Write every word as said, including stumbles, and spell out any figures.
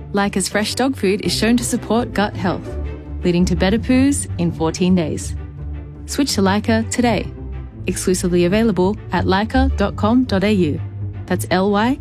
Lyca's fresh dog food is shown to support gut health, leading to better poos in fourteen days. Switch to Lyca today. Exclusively available at lyca dot com dot a u. That's L Y